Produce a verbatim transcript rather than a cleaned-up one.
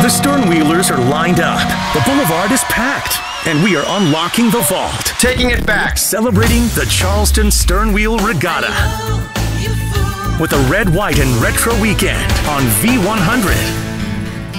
The Sternwheelers are lined up. The boulevard is packed. And we are unlocking the vault. Taking it back. Celebrating the Charleston Sternwheel Regatta. With a red, white, and retro weekend on V one hundred.